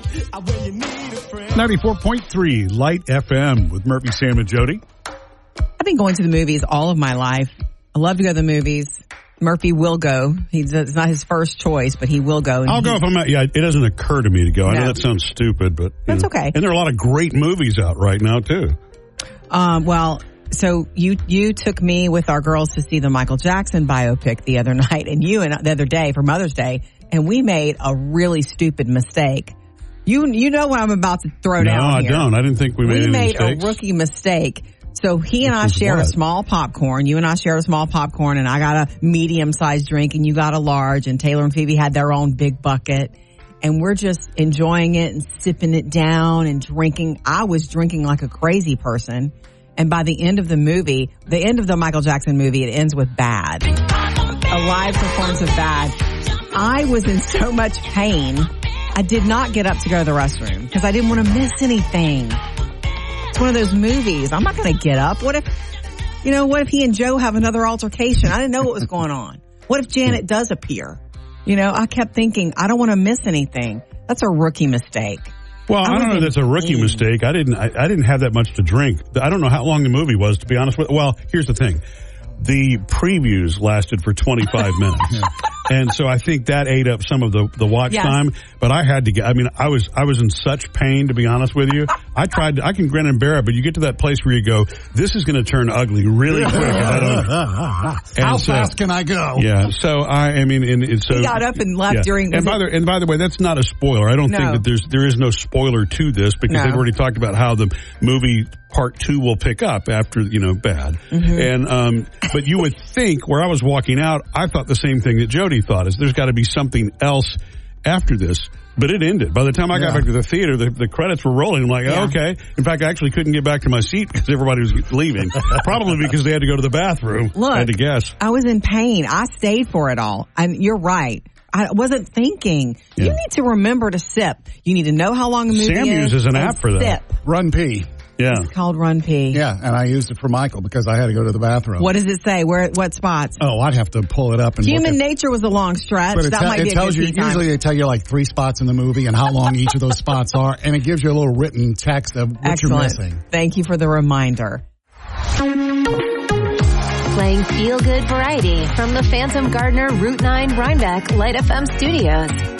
94.3 Light FM with Murphy, Sam, and Jody. I've been going to the movies all of my life. I love to go to the movies. Murphy will go. It's not his first choice, but he will go. I'll go if I'm not. Yeah, it doesn't occur to me to go. I know that sounds stupid, but that's okay. And there are a lot of great movies out right now too. Well, so you took me with our girls to see the Michael Jackson biopic the other night, and the other day for Mother's Day, and we made a really stupid mistake. You know what I'm about to throw down here. No, I don't. I didn't think we made any mistakes. We made a rookie mistake. So he and I shared a small popcorn. You and I shared a small popcorn, and I got a medium-sized drink, and you got a large, and Taylor and Phoebe had their own big bucket. And we're just enjoying it and sipping it down and drinking. I was drinking like a crazy person. And by the end of the movie, the end of the Michael Jackson movie, it ends with Bad. A live performance of Bad. I was in so much pain. I did not get up to go to the restroom because I didn't want to miss anything. It's one of those movies. I'm not going to get up. What if he and Joe have another altercation? I didn't know what was going on. What if Janet does appear? I kept thinking, I don't want to miss anything. That's a rookie mistake. Well, I don't know if that's a rookie mistake. I didn't have that much to drink. I don't know how long the movie was, to be honest with you. Well, here's the thing. The previews lasted for 25 minutes. And so I think that ate up some of the watch time. But I had to get, I was in such pain, to be honest with you. I can grin and bear it, but you get to that place where you go, this is going to turn ugly really quick. How fast can I go? Yeah. So he got up and left during. And by the way, that's not a spoiler. I don't think that there is no spoiler to this because they've already talked about how the movie part 2 will pick up after, Bad. Mm-hmm. And, but you would think where I was walking out, I thought the same thing that Jody thought is there's got to be something else after this. But it ended. By the time I got back to the theater, the credits were rolling. I'm like, okay. In fact, I actually couldn't get back to my seat because everybody was leaving. Probably because they had to go to the bathroom. Look, I had to guess. I was in pain. I stayed for it all. You're right. I wasn't thinking. Yeah. You need to remember to sip. You need to know how long the movie is. Sam uses an app for that. Sip. Run Pee. Yeah. It's called Run Pee. Yeah, and I used it for Michael because I had to go to the bathroom. What does it say? What spots? Oh, I'd have to pull it up. And Human Nature was a long stretch. But that might be tells you, usually they tell you like 3 spots in the movie and how long each of those spots are, and it gives you a little written text of what you're missing. Thank you for the reminder. Playing feel-good variety from the Phantom Gardner Route 9 Rhinebeck Light FM studios.